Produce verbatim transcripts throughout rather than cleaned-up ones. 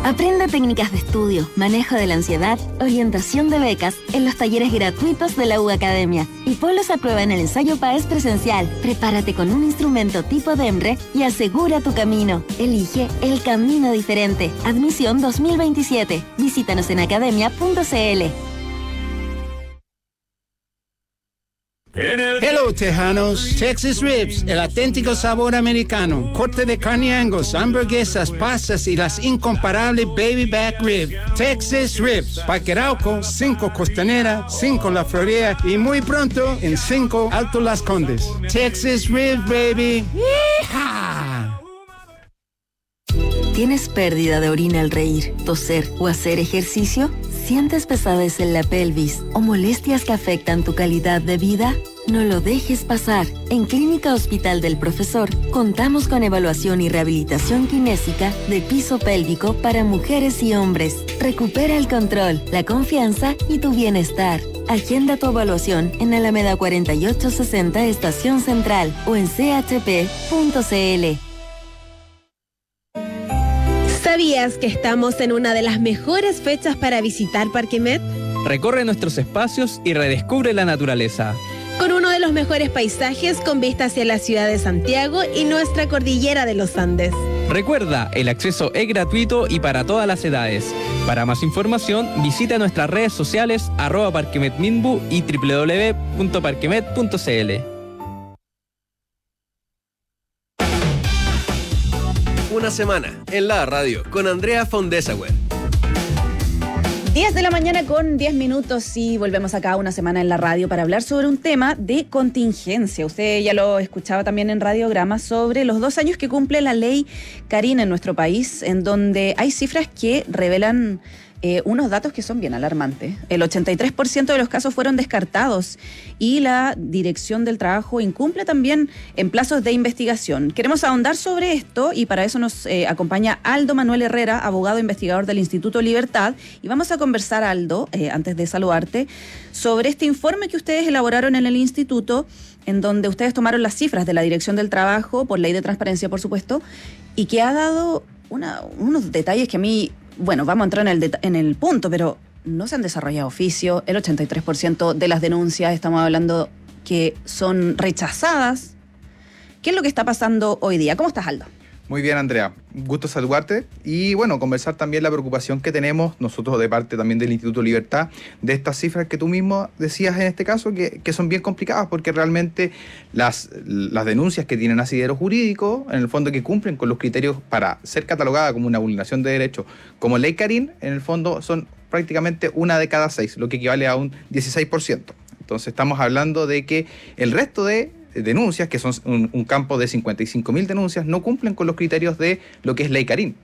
Aprende técnicas de estudio, manejo de la ansiedad, orientación de becas en los talleres gratuitos de la U Academia. Y ponlos a prueba en el ensayo PAES presencial. Prepárate con un instrumento tipo DEMRE y asegura tu camino. Elige el camino diferente. Admisión dos mil veintisiete. Visítanos en academia punto c l. Hello, Tejanos. Texas Ribs, el auténtico sabor americano. Corte de carne Angus, hamburguesas, pastas y las incomparables Baby Back Rib. Texas Ribs, Parque Arauco, cinco Costanera, cinco La Florida y muy pronto en cinco Alto Las Condes. Texas Ribs, baby. ¡Yeehaw! ¿Tienes pérdida de orina al reír, toser o hacer ejercicio? ¿Sientes pesadez en la pelvis o molestias que afectan tu calidad de vida? No lo dejes pasar. En Clínica Hospital del Profesor contamos con evaluación y rehabilitación kinésica de piso pélvico para mujeres y hombres. Recupera el control, la confianza y tu bienestar. Agenda tu evaluación en Alameda cuarenta y ocho sesenta Estación Central o en c h p punto c l. ¿Sabías que estamos en una de las mejores fechas para visitar Parque Met? Recorre nuestros espacios y redescubre la naturaleza. Con uno de los mejores paisajes con vista hacia la ciudad de Santiago y nuestra cordillera de los Andes. Recuerda, el acceso es gratuito y para todas las edades. Para más información, visita nuestras redes sociales arroba parquemetminbu y doble u doble u doble u punto parquemet punto c l. Una semana en la radio con Andrea von Dessauer. diez de la mañana con diez minutos y volvemos acá una semana en la radio para hablar sobre un tema de contingencia. Usted ya lo escuchaba también en Radiograma sobre los dos años que cumple la ley Karin en nuestro país, en donde hay cifras que revelan eh, unos datos que son bien alarmantes. El ochenta y tres por ciento de los casos fueron descartados y la Dirección del Trabajo incumple también en plazos de investigación. Queremos ahondar sobre esto y para eso nos eh, acompaña Aldo Manuel Herrera, abogado investigador del Instituto Libertad, y vamos a conversar, Aldo, eh, antes de saludarte, sobre este informe que ustedes elaboraron en el instituto, en donde ustedes tomaron las cifras de la Dirección del Trabajo, por ley de transparencia, por supuesto, y que ha dado una, unos detalles que a mí, bueno, vamos a entrar en el, deta- en el punto, pero no se han desarrollado oficio. El ochenta y tres por ciento de las denuncias, estamos hablando que son rechazadas. ¿Qué es lo que está pasando hoy día? ¿Cómo estás, Aldo? Muy bien, Andrea. Un gusto saludarte y, bueno, conversar también la preocupación que tenemos nosotros de parte también del Instituto Libertad de estas cifras que tú mismo decías en este caso, que, que son bien complicadas porque realmente las, las denuncias que tienen asidero jurídico, en el fondo que cumplen con los criterios para ser catalogada como una vulneración de derechos, como ley Karin, en el fondo son prácticamente una de cada seis, lo que equivale a un dieciséis por ciento. Entonces estamos hablando de que el resto de denuncias, que son un, un campo de cincuenta y cinco mil denuncias, no cumplen con los criterios de lo que es ley Karin.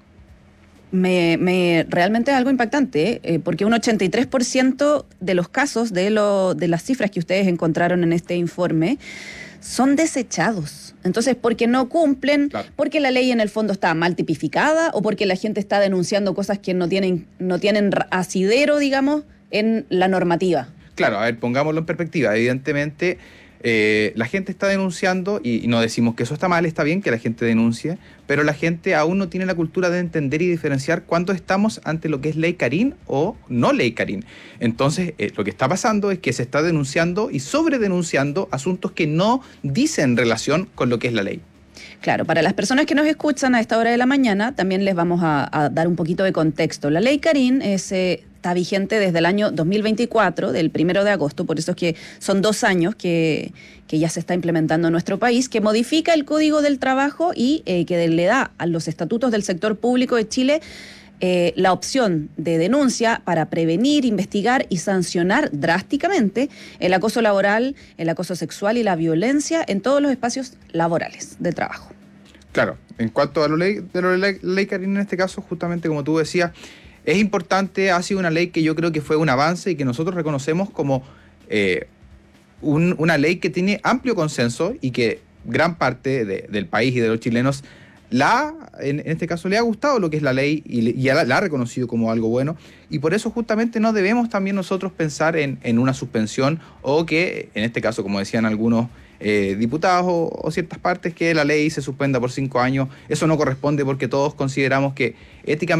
Me, me, realmente es algo impactante, ¿eh? Porque un ochenta y tres por ciento de los casos, de, lo, de las cifras que ustedes encontraron en este informe, son desechados. Entonces, porque no cumplen, claro, porque la ley en el fondo está mal tipificada o porque la gente está denunciando cosas que no tienen, no tienen asidero, digamos, en la normativa. Claro, a ver, pongámoslo en perspectiva. Evidentemente, Eh, la gente está denunciando y, y no decimos que eso está mal, está bien que la gente denuncie, pero la gente aún no tiene la cultura de entender y diferenciar cuándo estamos ante lo que es ley Karin o no ley Karin. Entonces, eh, lo que está pasando es que se está denunciando y sobredenunciando asuntos que no dicen relación con lo que es la ley. Claro, para las personas que nos escuchan a esta hora de la mañana, también les vamos a, a dar un poquito de contexto. La ley Karin es... Eh, está vigente desde el año dos mil veinticuatro, del primero de agosto, por eso es que son dos años que, que ya se está implementando en nuestro país, que modifica el Código del Trabajo y eh, que le da a los estatutos del sector público de Chile eh, la opción de denuncia para prevenir, investigar y sancionar drásticamente el acoso laboral, el acoso sexual y la violencia en todos los espacios laborales de trabajo. Claro, en cuanto a la ley, de la ley, ley Karin en este caso, justamente como tú decías, es importante, ha sido una ley que yo creo que fue un avance y que nosotros reconocemos como eh, un, una ley que tiene amplio consenso y que gran parte de, del país y de los chilenos la, en, en este caso le ha gustado lo que es la ley y, y la, la ha reconocido como algo bueno, y por eso justamente no debemos también nosotros pensar en, en una suspensión o que, en este caso, como decían algunos eh, diputados o, o ciertas partes, que la ley se suspenda por cinco años. Eso no corresponde porque todos consideramos que éticamente